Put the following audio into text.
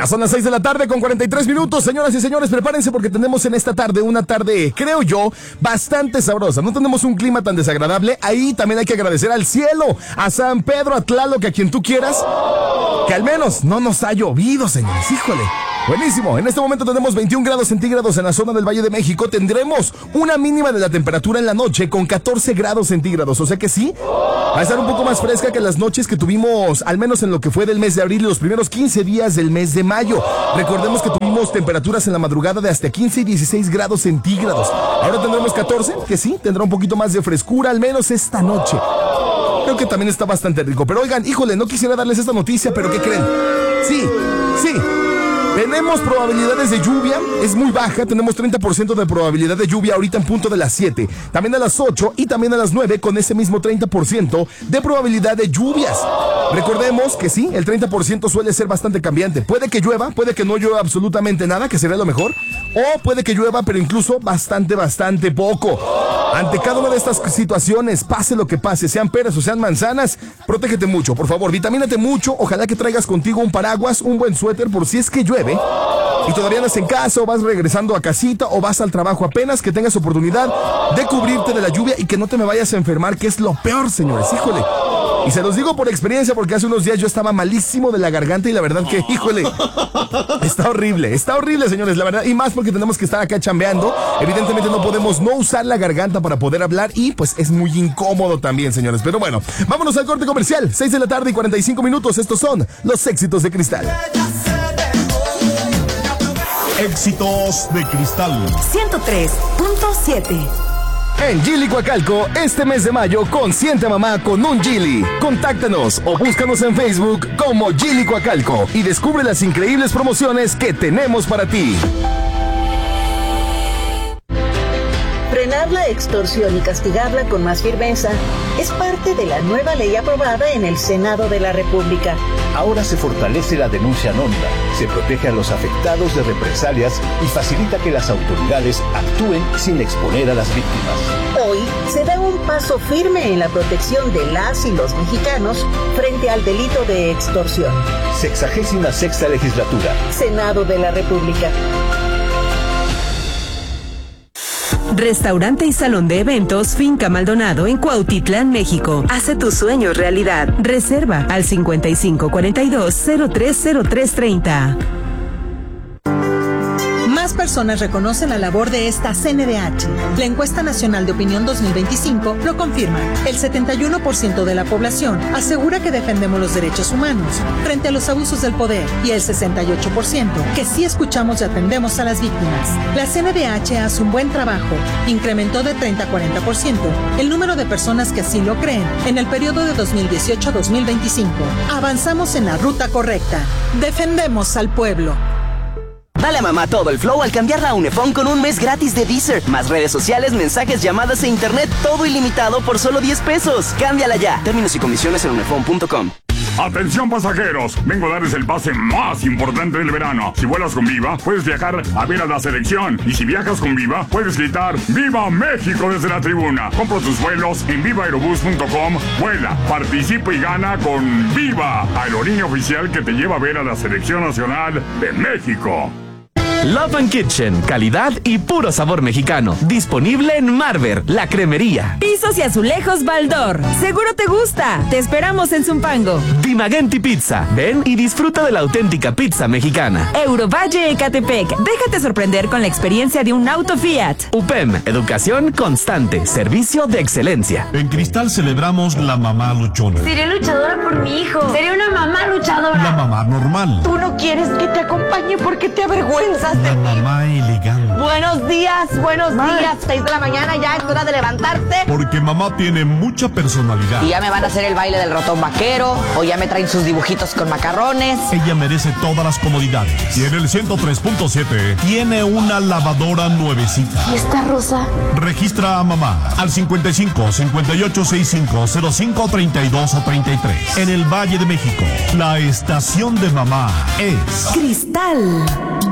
Son las 6 de la tarde con 43 minutos. Señoras y señores, prepárense porque tenemos en esta tarde una tarde, creo yo, bastante sabrosa. No tenemos un clima tan desagradable. Ahí también hay que agradecer al cielo, a San Pedro, a Tlaloc, a quien tú quieras, que al menos no nos ha llovido, señores. Híjole. Buenísimo, en este momento tenemos 21 grados centígrados en la zona del Valle de México. Tendremos una mínima de la temperatura en la noche con 14 grados centígrados. O sea que sí, va a estar un poco más fresca que las noches que tuvimos, al menos en lo que fue del mes de abril y los primeros 15 días del mes de mayo. Recordemos que tuvimos temperaturas en la madrugada de hasta 15 y 16 grados centígrados. Ahora tendremos 14, que sí, tendrá un poquito más de frescura, al menos esta noche. Creo que también está bastante rico. Pero oigan, híjole, no quisiera darles esta noticia, pero ¿qué creen? Sí. Tenemos probabilidades de lluvia, es muy baja, tenemos 30% de probabilidad de lluvia ahorita en punto de las 7, también a las 8 y también a las 9 con ese mismo 30% de probabilidad de lluvias. Recordemos que sí, el 30% suele ser bastante cambiante, puede que llueva, puede que no llueva absolutamente nada, que sería lo mejor, o puede que llueva pero incluso bastante poco. Ante cada una de estas situaciones, pase lo que pase, sean peras o sean manzanas, protégete mucho, por favor, vitamínate mucho, ojalá que traigas contigo un paraguas, un buen suéter por si es que llueve y todavía andas en casa o vas regresando a casita o vas al trabajo, apenas que tengas oportunidad de cubrirte de la lluvia y que no te me vayas a enfermar, que es lo peor, señores, híjole. Y se los digo por experiencia porque hace unos días yo estaba malísimo de la garganta y la verdad que, híjole, está horrible, señores, la verdad, y más porque tenemos que estar acá chambeando. Evidentemente no podemos no usar la garganta para poder hablar y pues es muy incómodo también, señores. Pero bueno, vámonos al corte comercial, 6 de la tarde y 45 minutos, estos son los éxitos de Cristal. Éxitos de Cristal 103.7. En Geely Coacalco, este mes de mayo, consiente a mamá con un Geely. Contáctanos o búscanos en Facebook como Geely Coacalco y descubre las increíbles promociones que tenemos para ti. Frenar la extorsión y castigarla con más firmeza es parte de la nueva ley aprobada en el Senado de la República. Ahora se fortalece la denuncia anónima, se protege a los afectados de represalias y facilita que las autoridades actúen sin exponer a las víctimas. Hoy se da un paso firme en la protección de las y los mexicanos frente al delito de extorsión. 66ª legislatura. Senado de la República. Restaurante y salón de eventos Finca Maldonado en Cuautitlán, México. Hace tus sueños realidad. Reserva al 5542-030330. Más personas reconocen la labor de esta CNDH. La encuesta nacional de opinión 2025 lo confirma. El 71% de la población asegura que defendemos los derechos humanos frente a los abusos del poder y el 68% que sí escuchamos y atendemos a las víctimas. La CNDH hace un buen trabajo. Incrementó de 30 a 40% el número de personas que así lo creen en el periodo de 2018 a 2025. Avanzamos en la ruta correcta. Defendemos al pueblo. Dale a mamá todo el flow al cambiarla a Unifón con un mes gratis de Deezer. Más redes sociales, mensajes, llamadas e internet, todo ilimitado por solo 10 pesos. Cámbiala ya. Términos y condiciones en unifón.com. Atención pasajeros, vengo a darles el pase más importante del verano. Si vuelas con Viva, puedes viajar a ver a la selección. Y si viajas con Viva, puedes gritar ¡Viva México! Desde la tribuna. Compra tus vuelos en vivaaerobus.com. Vuela, participa y gana con Viva, aerolínea oficial que te lleva a ver a la selección nacional de México. Love and Kitchen, calidad y puro sabor mexicano. Disponible en Marver, la cremería. Pisos y azulejos Baldor. Seguro te gusta. Te esperamos en Zumpango. Dimagenti Pizza. Ven y disfruta de la auténtica pizza mexicana. Eurovalle Ecatepec. Déjate sorprender con la experiencia de un auto Fiat. UPEM, educación constante, servicio de excelencia. En Cristal celebramos la mamá luchona. Seré luchadora por mi hijo. Seré una mamá luchadora. La mamá normal. Tú no quieres que te acompañe porque te avergüenzas. La mamá elegante. Buenos días, 6 de la mañana, ya es hora de levantarte. Porque mamá tiene mucha personalidad. Y ya me van a hacer el baile del ratón vaquero, o ya me traen sus dibujitos con macarrones. Ella merece todas las comodidades. Y en el 103.7 tiene una lavadora nuevecita. ¿Y esta rosa? Registra a mamá al 55 58 65 05 32 o 33. En el Valle de México, la estación de mamá es Cristal.